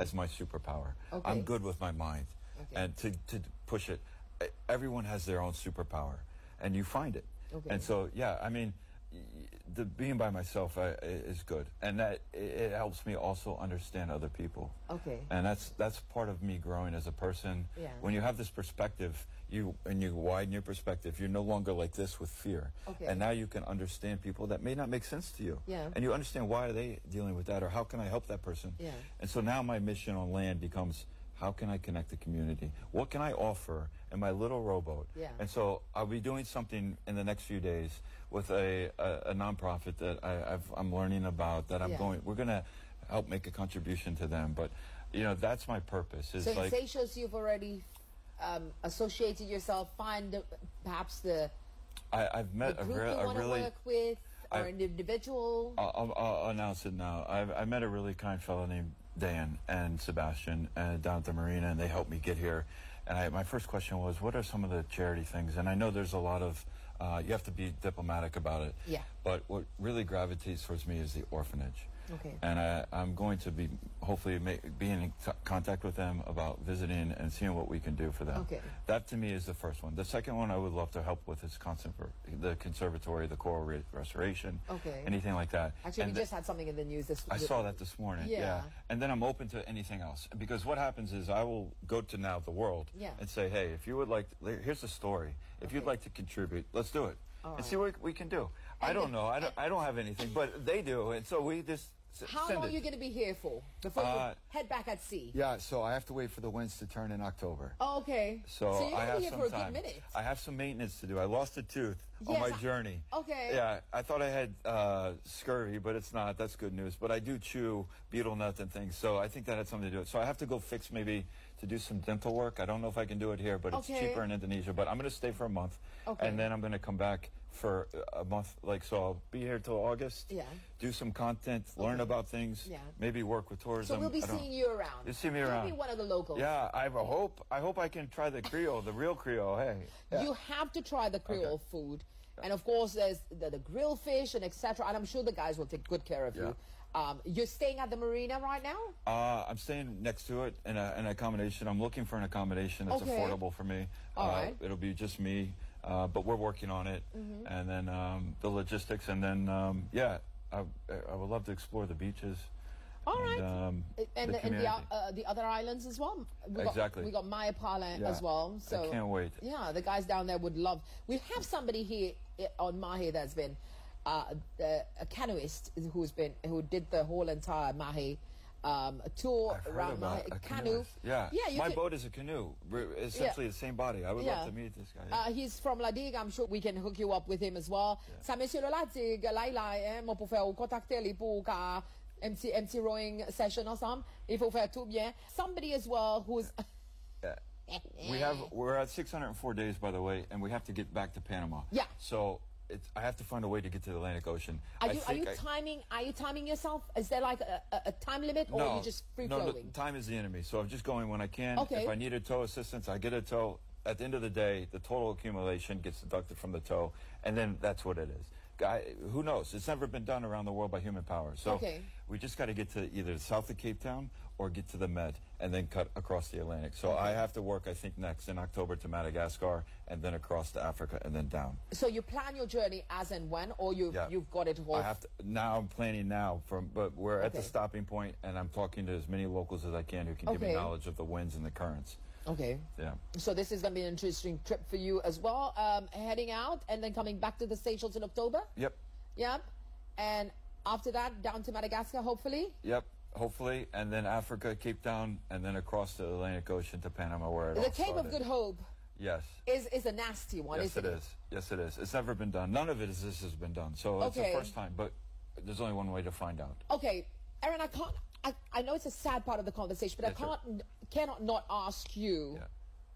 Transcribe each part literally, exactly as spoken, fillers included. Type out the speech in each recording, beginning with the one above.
as my superpower. Okay. I'm good with my mind. Okay. And to, to push it, e- everyone has their own superpower, and you find it. Okay. And so, yeah, I mean, y- the being by myself uh, is good, and that it, it helps me also understand other people. Okay. And that's that's part of me growing as a person. Yeah. When you have this perspective, you and you widen your perspective, you're no longer like this with fear. Okay. And now you can understand people that may not make sense to you. Yeah. And you understand why are they dealing with that, or how can I help that person? Yeah. And so now my mission on land becomes, how can I connect the community? What can I offer in my little rowboat? Yeah. And so I'll be doing something in the next few days with a, a, a nonprofit that I, I've, I'm learning about, that I'm Yeah. going, we're going to help make a contribution to them. But, you know, that's my purpose. Is So in like, Seychelles, you've already um, associated yourself, find the, perhaps the, I, I've the met a, group re- you a want to really... work with, or I- an individual. I'll, I'll, I'll announce it now. I've, I met a really kind fellow named Dan and Sebastian uh, down at the marina, and they helped me get here. And I, my first question was, what are some of the charity things? And I know there's a lot of, uh, you have to be diplomatic about it. Yeah. But what really gravitates towards me is the orphanage. Okay. And I, I'm going to be hopefully ma- being in t- contact with them about visiting and seeing what we can do for them. Okay. That to me is the first one. The second one I would love to help with is conserv- the conservatory, the coral reef restoration, Okay. anything like that. Actually, And we the- just had something in the news this I saw that this morning. Yeah. And then I'm open to anything else, because what happens is I will go to now the world Yeah. and say, hey, if you would like, to, here's the story. If you'd Okay. like to contribute, let's do it All and right. see what we can do. I And don't the- know. I don't. I don't have anything, but they do, and so we just s- How send long it. are you going to be here for before Uh, you head back at sea? Yeah. So I have to wait for the winds to turn in October. Oh, okay. So, so you're I going to have be here some for a time. good minute. I have some maintenance to do. I lost a tooth on Yes, my I- journey. okay. Yeah, I thought I had uh, scurvy, but it's not. That's good news. But I do chew beetle nut and things, so I think that had something to do with it. So I have to go fix maybe to do some dental work. I don't know if I can do it here, but it's Okay. cheaper in Indonesia. But I'm going to stay for a month, Okay. and then I'm going to come back for a month. Like so, I'll be here till August. Yeah. Do some content, learn Okay. about things. Yeah. Maybe work with tourism. So we'll be I don't- seeing you around. You'll see me You'll around. be one of the locals. Yeah, I have a hope. I hope I can try the Creole, the real Creole. Hey. Yeah. You have to try the Creole Okay. food. And of course, there's the, the grilled fish and et cetera. And I'm sure the guys will take good care of you. Um, you're staying at the marina right now? Uh, I'm staying next to it in a, an accommodation. I'm looking for an accommodation that's Okay. affordable for me. All uh, right. It'll be just me, uh, but we're working on it. Mm-hmm. And then um, the logistics, and then um, yeah, I, I would love to explore the beaches. All and, right. um, and the and the, community. uh, the other islands as well. We Exactly. Got, we got Maya Pala Yeah. as well. So I can't wait. Yeah, the guys down there would love. We have somebody here i- on Mahi that's been uh, a, a canoeist who's been who did the whole entire Mahi um, tour I've heard around about Mahi a canoe. canoeist. Yeah, yeah. You my could- boat is a canoe. We're essentially the same body. I would Yeah. love to meet this guy. Uh, he's from La Digue. I'm sure we can hook you up with him as well. Ça, monsieur le La Digue, là, il a, hein, moi, pour faire contacter les pour qu'à un petit, un petit rowing session ensemble. Il faut faire tout bien. Somebody as well who's. Yeah. We have we're at six hundred four days, by the way, and we have to get back to Panama. Yeah. So it's I have to find a way to get to the Atlantic Ocean. Are I you are think you I- timing? Are you timing yourself? Is there like a, a, a time limit, or are you just free no, flowing? no, time is the enemy. So I'm just going when I can. Okay. If I need a tow assistance, I get a tow. At the end of the day, the total accumulation gets deducted from the tow, and then that's what it is. Guy, who knows? It's never been done around the world by human power. So Okay. we just got to get to either south of Cape Town or get to the Med, and then cut across the Atlantic. So I have to work, I think, next in October to Madagascar, and then across to Africa, and then down. So you plan your journey as and when, or you Yeah. you've got it all. I have to now. I'm planning now from, but we're at the Okay. stopping point, and I'm talking to as many locals as I can who can give me Okay. knowledge of the winds and the currents. Okay. Yeah. So this is going to be an interesting trip for you as well. Um, heading out and then coming back to the Seychelles in October. Yep. Yep. And after that, down to Madagascar, hopefully. Yep. Hopefully, and then Africa, Cape Town, and then across the Atlantic Ocean to Panama, where it all The Cape started. of Good Hope Yes. is is a nasty one, Yes, isn't it is. Yes, it is. It's never been done. None of it is this has been done. So it's Okay. the first time, but there's only one way to find out. Okay, Aaron, I can't. I, I know it's a sad part of the conversation, but That's I can't cannot not ask you. Yeah.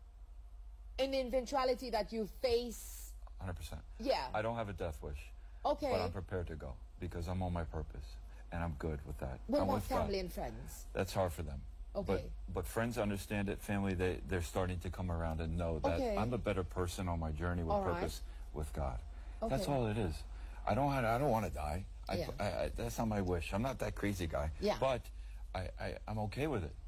In the eventuality that you face, one hundred percent. Yeah. I don't have a death wish. Okay. But I'm prepared to go because I'm on my purpose, and I'm good with that. what I'm about with God. family and friends? That's hard for them. Okay. But but friends understand it. Family, they they're starting to come around and know that Okay. I'm a better person on my journey with All right. purpose with God. That's Okay. all it is. I don't I don't want to die. I, Yeah. I, I, that's not my wish. I'm not that crazy guy. Yeah. But I, I I'm okay with it.